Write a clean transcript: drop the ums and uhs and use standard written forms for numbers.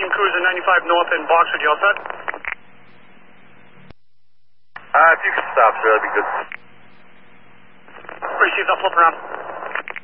Team Cruiser 95 North in Boxwood, you all set? If you could stop, sir, that'd be good. Received, I'll flip around.